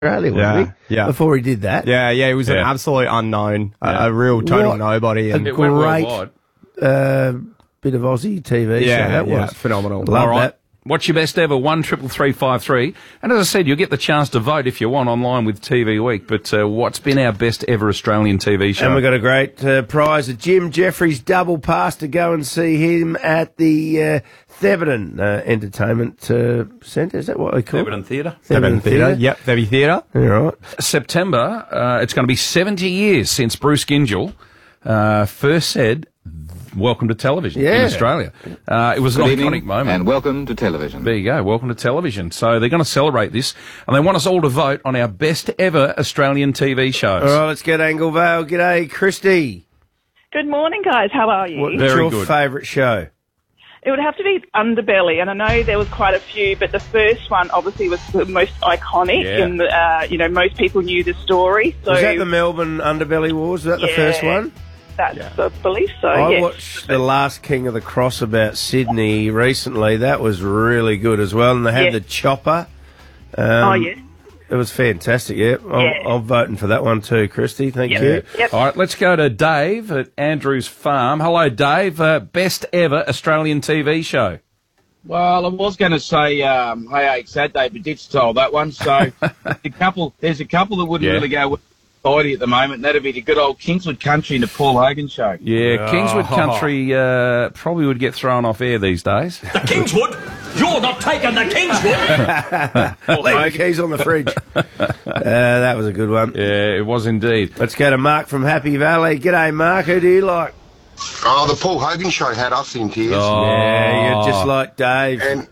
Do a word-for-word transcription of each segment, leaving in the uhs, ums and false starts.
Australia, wasn't Yeah, he? yeah. Before he did that. Yeah, yeah, he was an Yeah. absolute unknown, Yeah. a, a real total What nobody. a And It went great worldwide. uh, bit of Aussie T V yeah, show. That yeah, was phenomenal. Love All right. that. What's your best ever? One triple three five three. And as I said, you'll get the chance to vote if you want online with T V Week. But uh, what's been our best ever Australian T V show? And we've got a great uh, prize, a Jim Jeffries double pass to go and see him at the uh, Theberton uh, Entertainment uh, Centre. Is that what we call Theberton it? Theatre. Theberton Theatre. Yep, Theatre Theatre. All right. September, uh, it's going to be seventy years since Bruce Gyngell uh, first said, "Welcome to television" Yeah. in Australia. Uh, it was an Good iconic evening, moment. and welcome to television. There you go. Welcome to television. So they're going to celebrate this, and they want us all to vote on our best ever Australian T V shows. All right, let's get Angle Vale. G'day, Christy. Good morning, guys. How are you? What's Very your good. favourite show? It would have to be Underbelly, and I know there was quite a few, but the first one obviously was the most iconic, Yeah. and uh, you know most people knew the story. So Was that the Melbourne Underbelly Wars? Was that the Yeah. first one? that's I believe so. I yes. watched The Last King of the Cross about Sydney recently. That was really good as well. And they had Yeah. the chopper. Um, Oh yeah. It was fantastic, yeah. I'm, Yeah. I'm voting for that one too, Christy. Thank Yep. you. Yep. All right, let's go to Dave at Andrews Farm. Hello, Dave. Uh, best ever Australian T V show. Well, I was going to say, um, hey, hey, Saturday, but Ditch stole that one. So a couple, there's a couple that wouldn't Yeah. really go with society at the moment. And that'd be the good old Kingswood Country and the Paul Hogan show. Yeah, Oh. Kingswood Country uh, probably would get thrown off air these days. The Kingswood? You're not taking the Kingswood! Leave the keys on the fridge. uh, that was a good one. Yeah, it was indeed. Let's go to Mark from Happy Valley. G'day, Mark. Who do you like? Oh, the Paul Hogan show had us in tears. Oh. Yeah, you're just like Dave. And,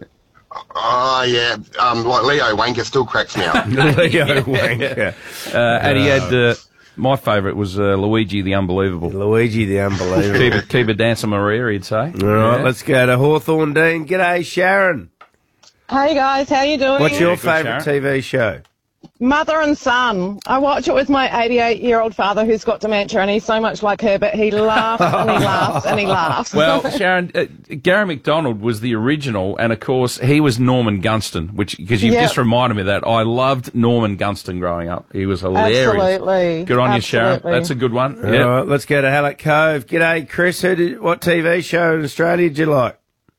oh, yeah, um, like Leo Wanker still cracks me up. Leo Wanker. Uh, and he had, uh, my favourite was uh, Luigi the Unbelievable. Luigi the Unbelievable. Keep it, keep it dancing Maria, he'd say. All right, Yeah. let's go to Hawthorne Dean. G'day, Sharon. Hey guys, how you doing? What's your good, favourite T V show? Mother and Son. I watch it with my eighty-eight-year-old father who's got dementia, and he's so much like her, but he laughs and he laughs and he laughs. Well, Sharon, uh, Gary McDonald was the original, and of course he was Norman Gunston, which because you've Yep. just reminded me of that. I loved Norman Gunston growing up. He was hilarious. Absolutely. Good on you, Sharon. Absolutely. That's a good one. All Yeah. right, let's go to Halleck Cove. G'day, Chris. Who did, what T V show in Australia did you like?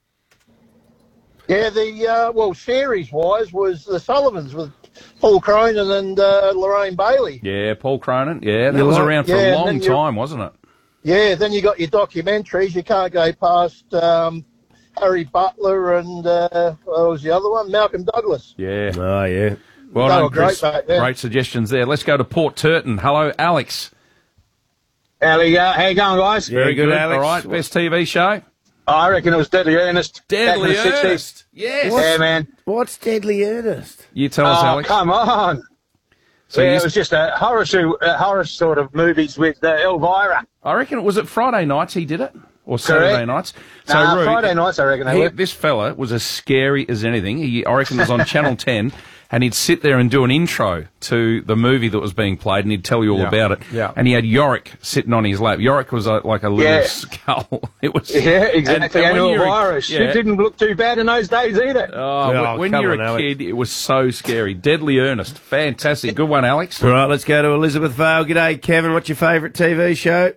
Yeah, the, uh, well, series-wise was The Sullivans with Paul Cronin and uh, Lorraine Bailey. Yeah, Paul Cronin. Yeah, that You was like- around for yeah, a and long then you- time, wasn't it? Yeah, then you got your documentaries. You can't go past um, Harry Butler and, uh, what was the other one? Malcolm Douglas. Yeah. Oh, yeah. Well They done, were great Chris. back then. Great suggestions there. Let's go to Port Turton. Hello, Alex. How you, uh, how you going, guys? Very good, Alex. All right, best T V show? I reckon it was Deadly Earnest. Deadly back in the sixties. Earnest. Yes. Yeah, man. What's Deadly Earnest? You tell us, Oh, Alex. come on. So yeah, you it was just a horror, show, uh, horror sort of movies with uh, Elvira. I reckon it was it Friday nights he did it, or Saturday Correct. nights. Nah, Rude, Friday nights, I reckon they he, were. this fella was as scary as anything. He, I reckon, was on Channel Ten, and he'd sit there and do an intro to the movie that was being played, and he'd tell you all Yeah. about it. Yeah. And he had Yorick sitting on his lap. Yorick was a, like a little Yeah. skull. It was. Yeah, exactly. And, And, when you're a- Elvira. She yeah. didn't look too bad in those days either. Oh, Oh, when- when come you're on, a Alex. kid, it was so scary. Deadly Earnest. Fantastic. Good one, Alex. All right, let's go to Elizabeth Vale. G'day, Kevin. What's your favourite T V show?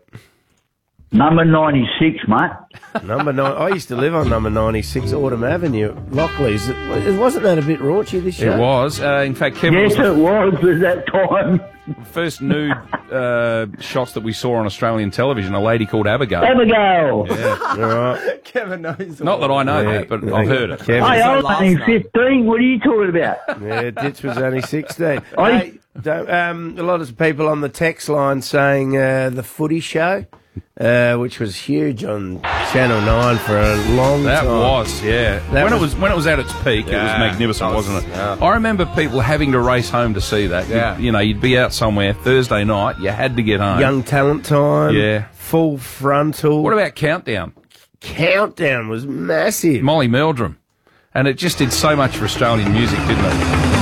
Number ninety-six, mate. Number nine. I used to live on number ninety-six Autumn Avenue, Lockleys. It, wasn't that a bit raunchy, this show? It was. Uh, in fact, Kevin Yes, was the it was at that time. first nude uh, shots that we saw on Australian television, a lady called Abigail. Abigail. All right. Kevin knows. Not that I know Yeah, that, but yeah. I've heard it. Kevin. Hey, I was last only night. fifteen. What are you talking about? Yeah, Ditch was only sixteen. I- Hey, don't, um, a lot of people on the text line saying uh, the Footy Show, uh, which was huge on Channel nine for a long That time. was, yeah. That when was- it was when it was at its peak, it was Yeah, magnificent, that was- wasn't it? yeah. I remember people having to race home to see that. You'd- Yeah. You, know, you'd be out somewhere Thursday night, you had to get home. Young Talent Time. Yeah. Full Frontal. What about Countdown? Countdown was massive. Molly Meldrum. And it just did so much for Australian music, didn't it?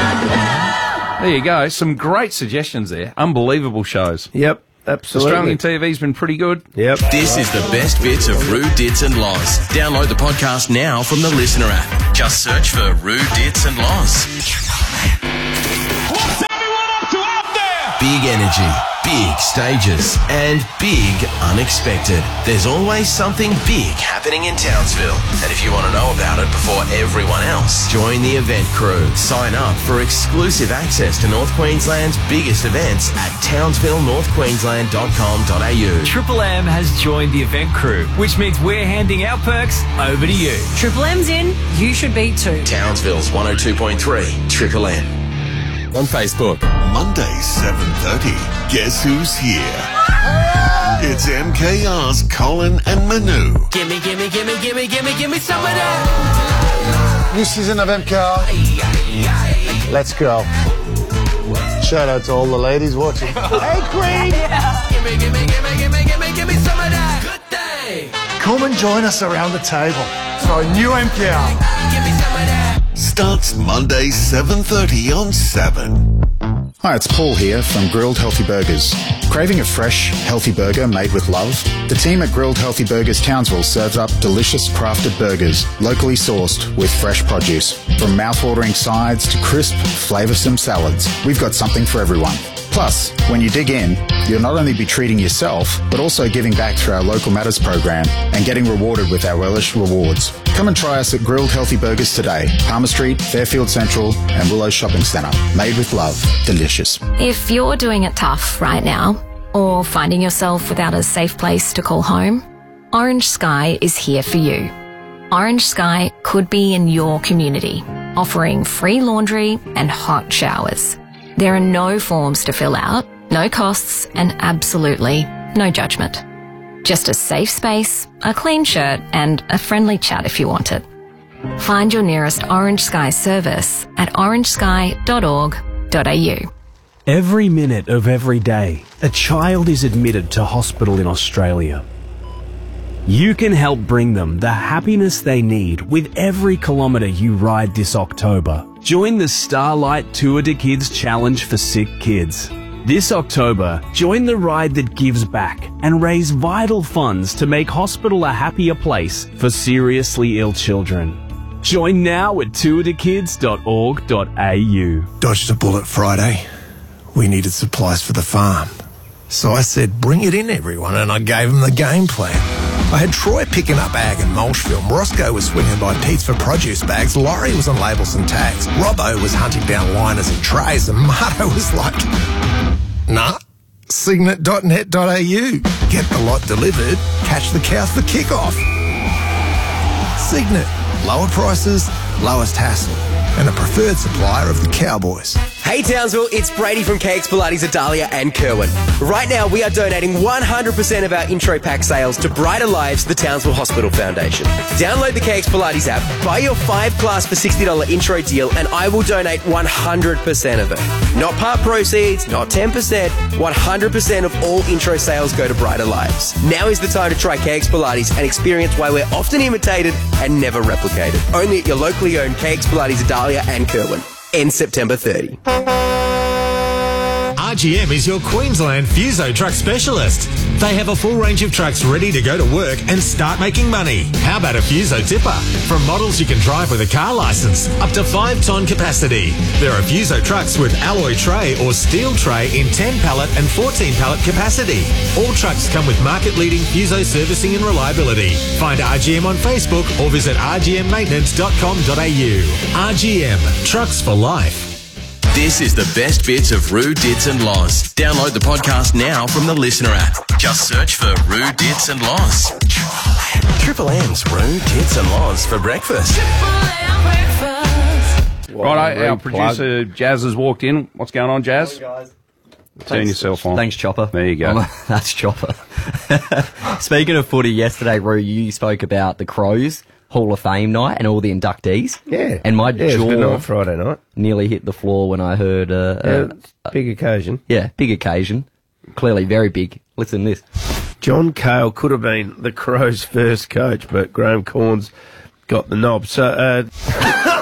There you go. Some great suggestions there. Unbelievable shows. Yep, absolutely. Australian T V's been pretty good. Yep. This is the best bits of Rude Dits and Loz. Download the podcast now from the Listener app. Just search for Rude Dits and Loz. Big energy, big stages, and big unexpected. There's always something big happening in Townsville. And if you want to know about it before everyone else, join the event crew. Sign up for exclusive access to North Queensland's biggest events at townsville north queensland dot com dot a u. Triple M has joined the event crew, which means we're handing our perks over to you. Triple M's in, you should be too. Townsville's one oh two point three, Triple M. On Facebook. Monday, seven thirty. Guess who's here? It's M K R's Colin and Manu. Gimme, gimme, gimme, gimme, gimme, gimme some of that. New season of M K R. Let's go. Shout out to all the ladies watching. Hey, Queen! Gimme, gimme, gimme, gimme, gimme, gimme some of that. Good day. Come and join us around the table for a new M K R. Give me some of that. Starts Monday, seven thirty on seven. Hi, it's Paul here from Grilled Healthy Burgers. Craving a fresh, healthy burger made with love? The team at Grilled Healthy Burgers Townsville serves up delicious crafted burgers, locally sourced with fresh produce. From mouth-watering sides to crisp, flavoursome salads, we've got something for everyone. Plus, when you dig in, you'll not only be treating yourself, but also giving back through our Local Matters program and getting rewarded with our Relish Rewards. Come and try us at Grilled Healthy Burgers today. Palmer Street, Fairfield Central and Willow Shopping Centre. Made with love. Delicious. If you're doing it tough right now, or finding yourself without a safe place to call home, Orange Sky is here for you. Orange Sky could be in your community, offering free laundry and hot showers. There are no forms to fill out, no costs, and absolutely no judgment. Just a safe space, a clean shirt, and a friendly chat if you want it. Find your nearest Orange Sky service at orange sky dot org dot a u. Every minute of every day, a child is admitted to hospital in Australia. You can help bring them the happiness they need with every kilometre you ride this October. Join the Starlight Tour de Kids Challenge for Sick Kids. This October, join the ride that gives back and raise vital funds to make hospital a happier place for seriously ill children. Join now at tour de kids dot org dot a u. Dodged a bullet Friday. We needed supplies for the farm. So I said, bring it in, everyone, and I gave them the game plan. I had Troy picking up ag and mulch film. Roscoe was swinging by Pete's for produce bags. Laurie was on labels and tags. Robbo was hunting down liners and trays. And Marto was like, nah, signet dot net dot a u. Get the lot delivered. Catch the cows for kickoff. Signet. Lower prices, lowest hassle. And a preferred supplier of the Cowboys. Hey Townsville, it's Brady from K X Pilates Adalia and Kerwin. Right now we are donating one hundred percent of our intro pack sales to Brighter Lives, the Townsville Hospital Foundation. Download the K X Pilates app, buy your five class for sixty dollars intro deal and I will donate one hundred percent of it. Not part proceeds, not ten percent, one hundred percent of all intro sales go to Brighter Lives. Now is the time to try K X Pilates and experience why we're often imitated and never replicated. Only at your locally owned K X Pilates Adalia and Kerwin. Ends September thirtieth. R G M is your Queensland Fuso truck specialist. They have a full range of trucks ready to go to work and start making money. How about a Fuso tipper? From models you can drive with a car licence, up to five tonne capacity. There are Fuso trucks with alloy tray or steel tray in ten pallet and fourteen pallet capacity. All trucks come with market-leading Fuso servicing and reliability. Find R G M on Facebook or visit r g m maintenance dot com dot a u. R G M, trucks for life. This is the best bits of Roo, Dits and Loz. Download the podcast now from the Listener app. Just search for Roo, Dits and Loz. Triple M's Roo, Dits and Loz for breakfast. Right, our producer Jazz has walked in. What's going on, Jazz? Hey guys. Turn Thanks. yourself on. Thanks, Chopper. There you go. Oh, that's Chopper. Speaking of footy, yesterday, Roo, you spoke about the Crows Hall of Fame night and all the inductees. Yeah. And my yeah, it was a good jaw night Friday night. nearly hit the floor when I heard... Uh, Yeah, uh, it's a big occasion. Yeah, big occasion. Clearly very big. Listen to this. John Cale could have been the Crows' first coach, but Graham Corns got the knob. So, uh...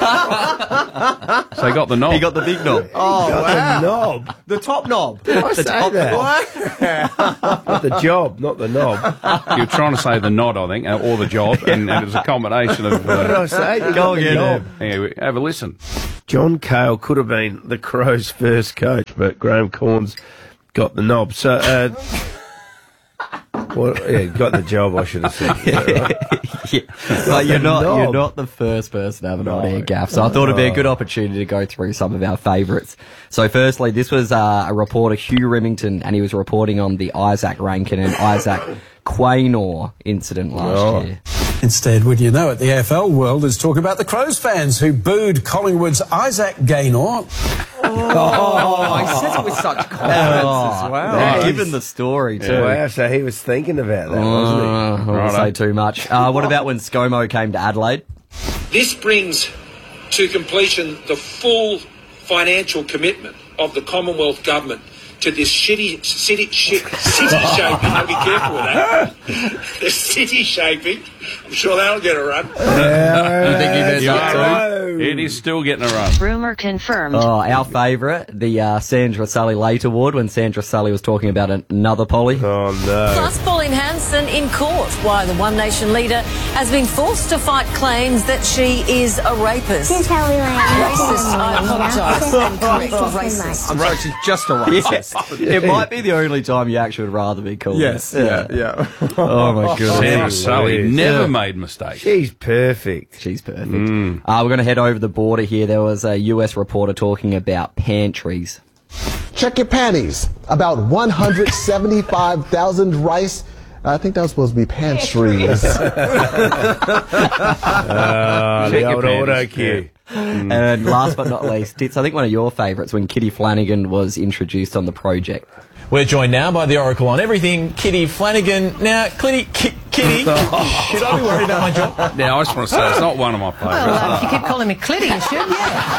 So he got the knob. He got the big knob. Oh, got wow. the knob. The top knob. Did I the say top that? knob. Not the job, not the knob. You were trying to say the nod, I think, uh, or the job, and, and it was a combination of... Uh, What did I say? You Go got the again. knob. Anyway, have a listen. John Cale could have been the Crows' first coach, but Graham Corns got the knob. So, uh, well, yeah, got the job, I should have said. yeah. But you're not knob. you're not the first person to have an on-air gaff, so I thought it'd be a good opportunity to go through some of our favourites. So firstly, this was uh, a reporter, Hugh Remington, and he was reporting on the Isaac Rankin and Isaac Quaynor incident last Oh. year. Instead, would you know it, the A F L world is talking about the Crows fans who booed Collingwood's Isaac Gaynor. Oh, he says it with such confidence as well. Nice. Given the story, too. Wow, so he was thinking about that, wasn't he? Uh, I won't say too much. Uh, what about when ScoMo came to Adelaide? This brings to completion the full financial commitment of the Commonwealth Government to this shitty city, shit, city shaping. I'll be careful with that. The city shaping. I'm sure that'll get a run. You think he messed up too? It is still getting a run. Rumour confirmed. Oh, our favourite, the uh, Sandra Sully Late Award, when Sandra Sully was talking about an- another Polly. Oh, no. Plus, Pauline Hanson in court. Why the One Nation leader has been forced to fight claims that she is a rapist. Here's how we land. Racist, I apologise. And correct racist. I'm sorry, she's just a racist. It might be the only time you actually would rather be called. Yes, yeah, yeah. Oh, my goodness. Sandra Sully never Yeah. made mistakes. She's perfect. She's perfect. Uh, we're going to head over the border here. There was a U S reporter talking about pantries. Check your panties. About one hundred seventy-five thousand rice. I think that was supposed to be pantries. Uh, the Check your old panties. auto cue. And last but not least, it's I think one of your favourites when Kitty Flanagan was introduced on the project. We're joined now by the Oracle on everything, Kitty Flanagan. Now, Kitty, Ki- Kitty, should I be worried about my job? Now, I just want to say, it's not one of my favourites. Well, uh, if you keep calling me Clitty, you should,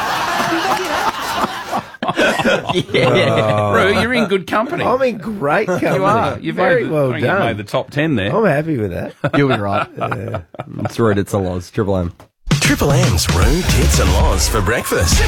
yeah. Yeah. Roo, you're in good company. I'm in great company. You are. You're very made, well I think done. You made the top ten there. I'm happy with that. You'll be right. It's rooted to Loz. Triple M. Triple M's Roo, Tits and Loz for breakfast.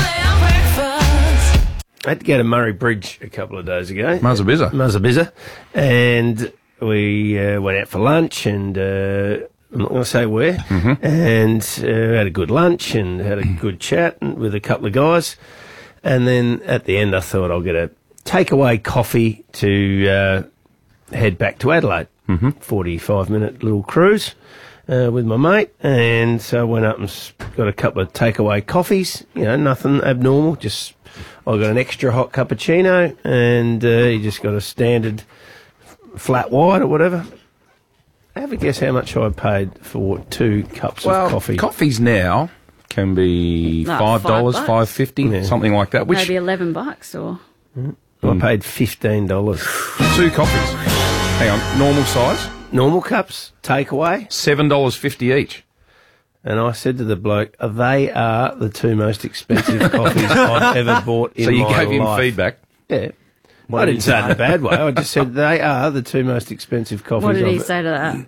I had to go to Murray Bridge a couple of days ago. Muzzabizza. Muzzabizza. And we uh, went out for lunch and uh, I'm not going to say where. Mm-hmm. And uh, had a good lunch and had a good chat with a couple of guys. And then at the end I thought I'll get a takeaway coffee to uh, head back to Adelaide. Mm-hmm. forty-five minute little cruise. Uh, with my mate, and so I went up and s- got a couple of takeaway coffees. You know, nothing abnormal. Just I got an extra hot cappuccino, and uh, you just got a standard f- flat white or whatever. Have a guess how much I paid for two cups Well, of coffee. coffees now can be No, five dollars, five five fifty, Yeah. something like that. Which Maybe eleven bucks or. I paid fifteen dollars. two coffees? Hang on, normal size, Normal cups, takeaway, seven dollars fifty each. and I said to the bloke, "They are the two most expensive coffees I've ever bought in So you my gave him life." feedback. Yeah. What I did didn't he say it in say? a bad way. I just said they are the two most expensive coffees. What did he I've- say to that?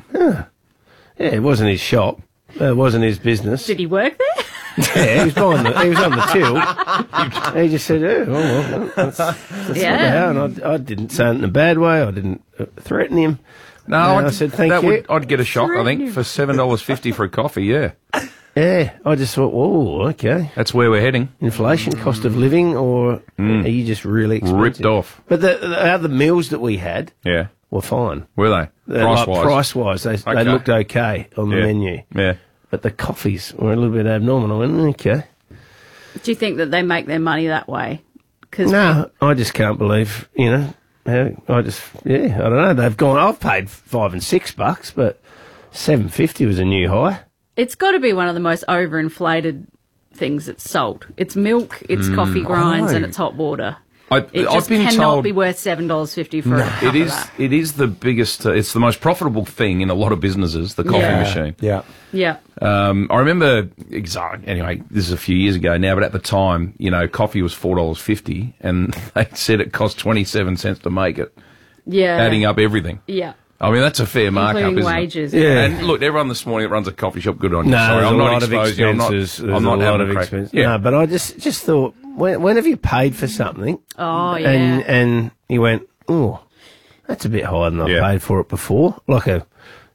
Yeah, it wasn't his shop. It wasn't his business. Did he work there? Yeah, he was buying the, he was on the till. He just said, "Oh, well, that's, that's Yeah. not how." And I, I didn't say it in a bad way. I didn't uh, threaten him. No, And I'd, I said, "Thank that you." Would, I'd get a shock, I think, for seven dollars fifty for a coffee. Yeah, Yeah, I just thought, "Whoa, okay." that's where we're heading. Inflation, cost of living, or are you just really expensive? Ripped off. But the, the other meals that we had Yeah, were fine. were they? Uh, Price like, wise, price-wise, they, Okay. they looked okay on the Yeah. menu. Yeah. But the coffees were a little bit abnormal. I went, okay. Do you think that they make their money that way? Cause No, I just can't believe, you know, how, I just, yeah, I don't know. They've gone, I've paid five and six bucks, but seven fifty was a new high. it's got to be one of the most overinflated things that's sold. It's milk, it's coffee grinds, I and know. it's hot water. I, It I've just been cannot told be worth seven dollars fifty for a cup it of is. that. It is the biggest. Uh, it's the most profitable thing in a lot of businesses. The coffee Yeah. machine. Yeah. Yeah. Um, I remember, exa- anyway, this is a few years ago now, but at the time, you know, coffee was four dollars fifty and they said it cost twenty-seven cents to make it, Yeah. adding up everything. Yeah. I mean, that's a fair markup, Including isn't wages, it? yeah. And look, everyone this morning that runs a coffee shop, good on you. No, Sorry, there's I'm a not lot of exposing you. I'm not, expenses. There's I'm not a lot having of a crack. expenses. Yeah. No, but I just just thought, when, when have you paid for something? Oh, yeah. And and you went, oh, that's a bit higher than I Yeah. paid for it before, like a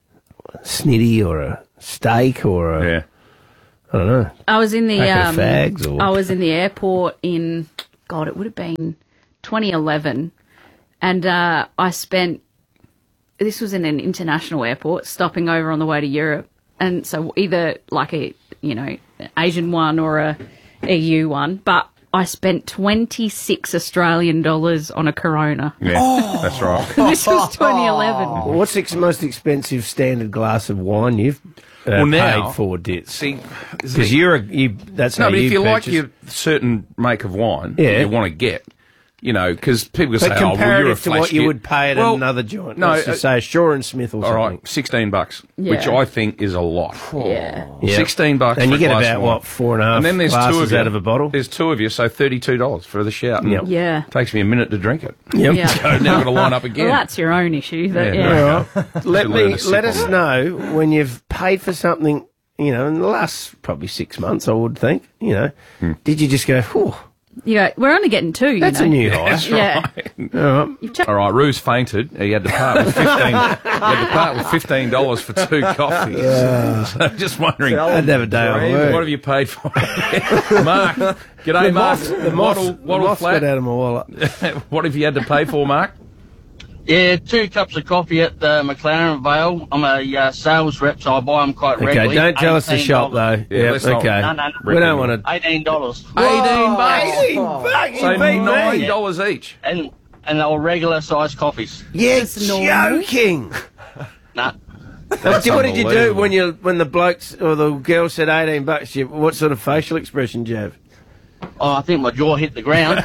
snitty or a steak or a. Yeah. I don't know. I was in the Packet um, of fags or- I was in the airport in God, it would have been twenty eleven, and uh, I spent. This was in an international airport, stopping over on the way to Europe, and so either like a you know Asian one or a E U one, but I spent twenty six Australian dollars on a Corona. Yeah, Oh. that's right. This was twenty eleven. Well, what's the ex- most expensive standard glass of wine you've uh, Well, now- paid for, Ditz? See, Because you're a, you, that's no, how but you if you like purchase- your certain make of wine Yeah. that you want to get, you know, because people But say, oh, well, you're a comparative to flash what you kid. would pay at Well, another joint. No, Let's just uh, say Shaw and Smith or all something. right, sixteen bucks, Yeah. which I think is a lot. Yeah. Yeah. Sixteen bucks, And for you a get glass about, of wine. what, four and a half And then there's two glasses of you out of a bottle? There's two of you, so thirty-two dollars for the shout. Yep. Yeah. Takes me a minute to drink it. Yep. Yeah. So now I've got to line up again. Well, that's your own issue. But, Yeah. yeah. All right. Let Should learn me to sip let on us that. know when you've paid for something. You know, in the last probably six months, I would think. You know, Hmm. did you just go? Whew, You go, we're only getting two, you that's know. a new high. That's Yeah. right. All right. You've checked- All right, Ruse fainted. He had to part with fifteen. he had to part with fifteen dollars for two coffees. So I'm just wondering. I'd have a day off work. What have you paid for? Mark, g'day, The Mark. moth, the moth, Waddle, the waddle moth flat. got out of my wallet. What have you had to pay for, Mark? Yeah, two cups of coffee at the McLaren Vale. I'm a uh, sales rep, so I buy them quite Okay, regularly. don't tell us the eighteen shop dollars. though. Yeah, Yeah, let's not okay. No, no, no. We don't want to. Eighteen dollars. Eighteen bucks. Eighteen bucks. So You beat nine me. dollars each. And and they were regular sized coffees. You're That's normal. joking. Nah. What did- what did you do unbelievable. when you when the blokes or the girl said eighteen bucks? You, what sort of facial expression did you have? Oh, I think my jaw hit the ground.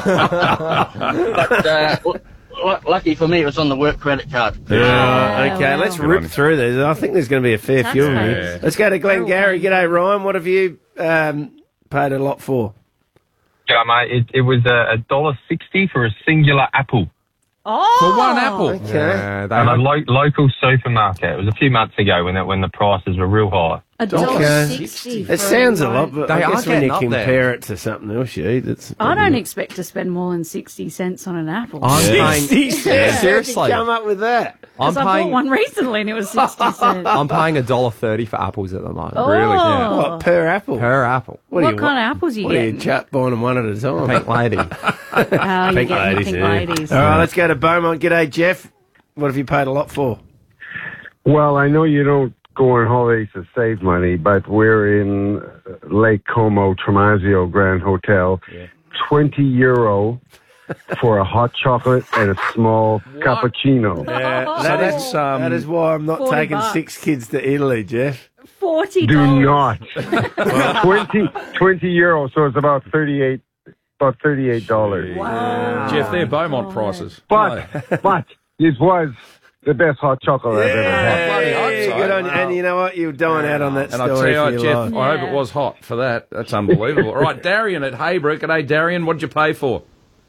but uh, l- l- lucky for me, it was on the work credit card. Yeah. Okay, well. let's Good on rip you. through these. I think there's going to be a fair That's few of you. nice. Let's go to Glenn Gary. G'day, Ryan. What have you um, paid a lot for? Yeah, mate. It, it was a dollar sixty for a singular apple Oh. For one apple. Okay. Yeah, they at a have- lo- local supermarket. It was a few months ago when it, when the prices were real high. A dollar Okay. sixty. It for sounds a wine. lot, but They I are guess when you getting up there. compare it to something else you eat, it's. I don't expect to spend more than sixty cents on an apple. I'm paying. sixty cents. Seriously, Come up with that. I'm Because I bought paying. one recently and it was sixty cents. I'm paying a dollar thirty for apples at the moment. Oh. Really? Yeah. What per apple? Per apple. What, What do you kind want? of apples are you What are you getting? chat buying them one at a time? Pink lady. Oh, you're Pink getting ladies. pink yeah. ladies. All right, let's go to Beaumont. G'day, Jeff. What have you paid a lot for? Well, I know you don't go on holidays to save money, but we're in Lake Como, Tramasio Grand Hotel. twenty euro for a hot chocolate and a small cappuccino. Yeah, So that, that's, is, um, that is why I'm not forty taking bucks. six kids to Italy, Jeff. Forty Do dollars. not. twenty, twenty euro, so it's about thirty-eight, about thirty-eight dollars. Wow. Jeff, they're Beaumont prices. But, but this was the best hot chocolate I've ever had. bloody hope Yeah, so. good on you. And you know what? You're dying out on that And I story tell you for what, your Jeff, life. I hope it was hot for that. That's unbelievable. All right, Darian at Haybrook. G'day, Darian. What did you pay for?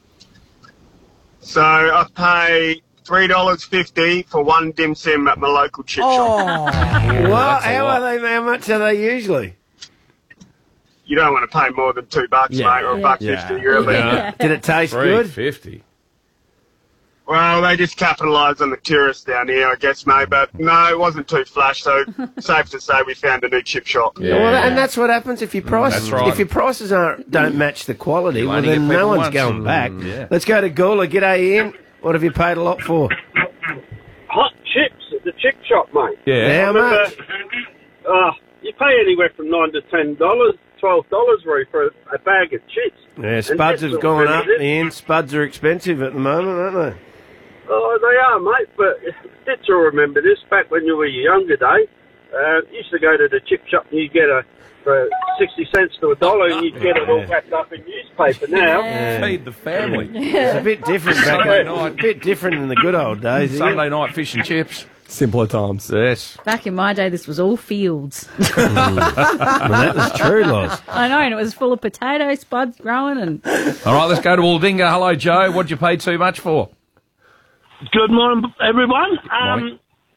So I pay three dollars fifty for one dim sim at my local chip shop. What? How are they? How much are they usually? You don't want to pay more than two bucks, Yeah. mate, or a Yeah. buck Yeah. fifty. You're a leader. Yeah. Did it taste good? fifty. Well, they just capitalise on the tourists down here, I guess, mate. But no, it wasn't too flash. So safe to say we found a new chip shop. Yeah. Well, and that's what happens if your prices That's right. if your prices aren't don't match the quality. You'll Well, only then get no people one's once. going Mm, back. yeah. Let's go to Gula. G'day, Ian. What have you paid a lot for? Hot chips at the chip shop, mate. Yeah. How Remember, much? Uh, you pay anywhere from nine to ten dollars, twelve dollars, Roy, for a, a bag of chips. Yeah, And spuds that's have gone all up, it is. Ian. Spuds are expensive at the moment, aren't they? Oh, they are, mate. But did you remember this back when you were your younger day? Uh, you used to go to the chip shop and you get a for sixty cents to a dollar, and you'd get it all wrapped up in newspaper. Now, Feed the family. It's a bit different back Sunday then. night. A bit different in the good old days. isn't it? Sunday night fish and chips. Simpler times. Yes. Back in my day, this was all fields. Well, that was true, Loz. I know, and it was full of potato spuds growing and... All right, let's go to Aldinga. Hello, Joe. What'd you pay too much for? Good morning, everyone. Um,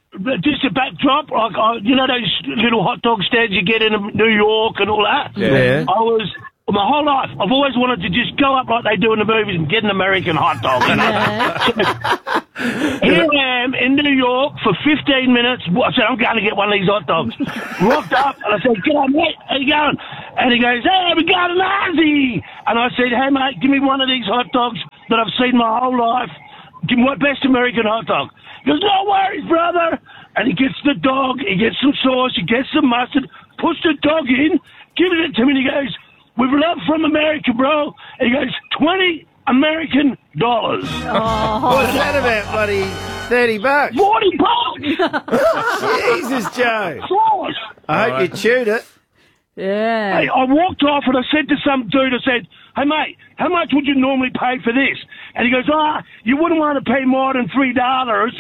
just a backdrop, like I, you know those little hot dog stands you get in New York and all that. Yeah. I was my whole life. I've always wanted to just go up like they do in the movies and get an American hot dog. You know? So, here I am in New York for fifteen minutes. I said, I'm going to get one of these hot dogs. Rocked up and I said, "G'day, mate. How you going?" And he goes, "Hey, we got an Aussie." And I said, "Hey, mate, give me one of these hot dogs that I've seen my whole life. Give me my best American hot dog." He goes, "No worries, brother." And he gets the dog, he gets some sauce, he gets some mustard, puts the dog in, gives it to me, and he goes, "With love from America, bro." And he goes, twenty American dollars. Oh. What's that about, buddy? thirty bucks? forty bucks! Jesus, Joe. Sauce. I hope you chewed it. Yeah. Hey, I walked off and I said to some dude, I said, "Hey, mate, how much would you normally pay for this?" And he goes, "Ah, you wouldn't want to pay more than three dollars."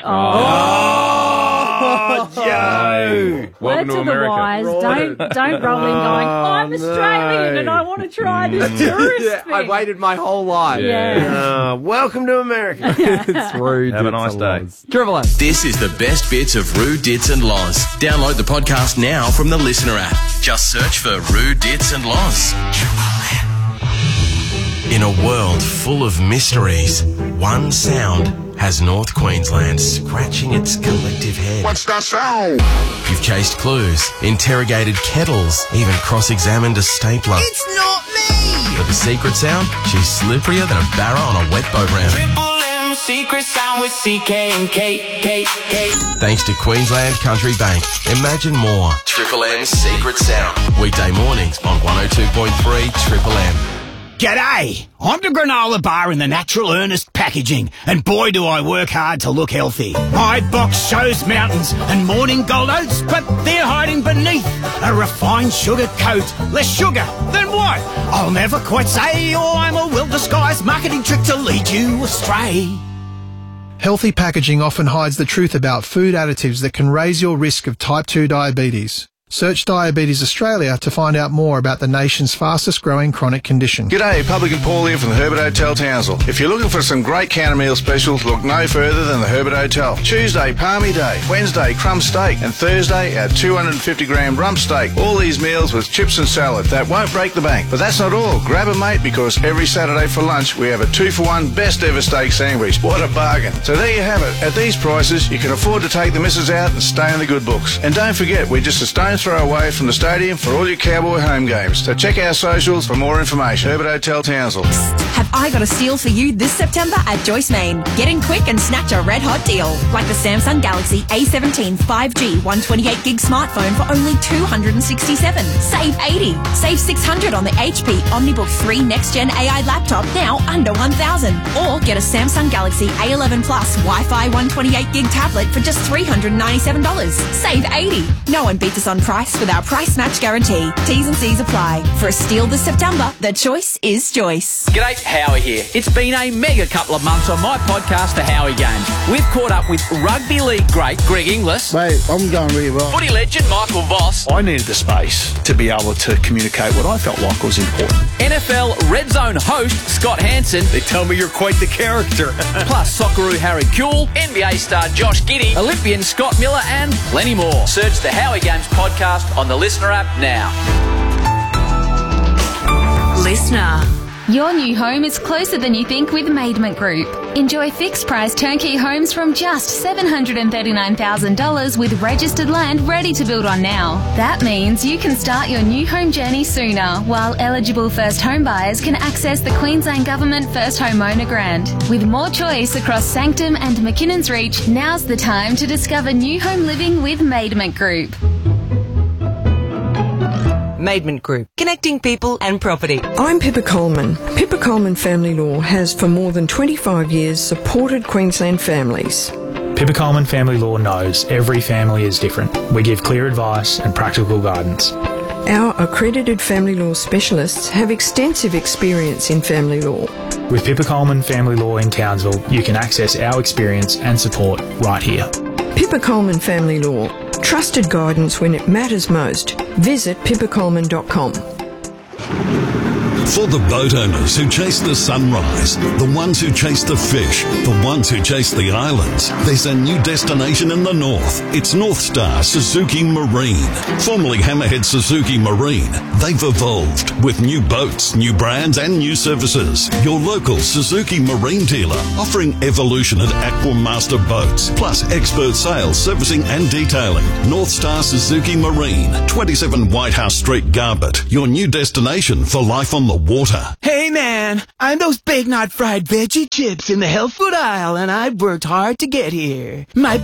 Oh, Joe. Welcome Word to to the America. wise. Don't don't roll in going, I'm Australian and I want to try this tourist Yeah, thing. I waited my whole life. Yeah. Uh, welcome to America. It's rude. Have a it's nice day. Loz. Triple M. This is the best bits of Roo, Dits and Loz. Download the podcast now from the Listener app. Just search for Roo, Dits and Loz. In a world full of mysteries, one sound has North Queensland scratching its collective head. What's that sound? You've chased clues, interrogated kettles, even cross-examined a stapler. It's not me! But the secret sound? She's slipperier than a barra on a wet boat ramp. Triple M secret sound with C K and K, K, K. Thanks to Queensland Country Bank. Imagine more. Triple M's Secret Sound. Weekday mornings on one oh two point three Triple M. G'day! I'm the granola bar in the Natural Earnest packaging, and boy do I work hard to look healthy. My box shows mountains and morning gold oats, but they're hiding beneath a refined sugar coat. Less sugar, then what? I'll never quite say, or I'm a well-disguised marketing trick to lead you astray. Healthy packaging often hides the truth about food additives that can raise your risk of type two diabetes. Search Diabetes Australia to find out more about the nation's fastest growing chronic condition. G'day, Publican Paul here from the Herbert Hotel Townsville. If you're looking for some great counter meal specials, look no further than the Herbert Hotel. Tuesday, Palmy Day. Wednesday, crumb steak. And Thursday, our two hundred fifty gram rump steak. All these meals with chips and salad. That won't break the bank. But that's not all. Grab a mate, because every Saturday for lunch we have a two for one best ever steak sandwich. What a bargain. So there you have it. At these prices, you can afford to take the missus out and stay in the good books. And don't forget, we're just a stone's throw away from the stadium for all your Cowboy home games. So check our socials for more information. Herbert Hotel Townsville. Have I got a steal for you this September at Joyce Main? Get in quick and snatch a red hot deal. Like the Samsung Galaxy A seventeen five G one twenty-eight gig smartphone for only two hundred sixty-seven dollars. Save eighty dollars. Save six hundred dollars on the H P OmniBook three Next Gen A I laptop, now under one thousand dollars. Or get a Samsung Galaxy A eleven Plus Wi-Fi one twenty-eight gig tablet for just three hundred ninety-seven dollars. Save eighty dollars. No one beats us on price with our price match guarantee. T's and C's apply. For a steal this September, the choice is Joyce. G'day, Howie here. It's been a mega couple of months on my podcast, The Howie Games. We've caught up with rugby league great Greg Inglis. Mate, I'm going really well. Footy legend Michael Voss. I needed the space to be able to communicate what I felt like was important. N F L Red Zone host Scott Hansen. They tell me you're quite the character. Plus Socceroo Harry Kuehl, N B A star Josh Giddey, Olympian Scott Miller, and plenty more. Search The Howie Games podcast on the Listener app now. Listener. Your new home is closer than you think with Maidment Group. Enjoy fixed price turnkey homes from just seven hundred thirty-nine thousand dollars with registered land ready to build on now. That means you can start your new home journey sooner, while eligible first home buyers can access the Queensland Government First Homeowner Grant. With more choice across Sanctum and McKinnon's Reach, now's the time to discover new home living with Maidment Group. Maidment Group, connecting people and property. I'm Pippa Coleman. Pippa Coleman Family Law has for more than twenty-five years supported Queensland families. Pippa Coleman Family Law knows every family is different. We give clear advice and practical guidance. Our accredited family law specialists have extensive experience in family law. With Pippa Coleman Family Law in Townsville, you can access our experience and support right here. Pippa Coleman Family Law. Trusted guidance when it matters most. Visit pippa coleman dot com. For the boat owners who chase the sunrise, the ones who chase the fish, the ones who chase the islands, there's a new destination in the north. It's North Star Suzuki Marine. Formerly Hammerhead Suzuki Marine, they've evolved with new boats, new brands and new services. Your local Suzuki Marine dealer offering Evolution and Aquamaster boats, plus expert sales, servicing and detailing. North Star Suzuki Marine, twenty-seven Whitehouse Street, Garbett. Your new destination for life on the water. Hey man, I'm those Big Knot fried veggie chips in the health food aisle and I've worked hard to get here. My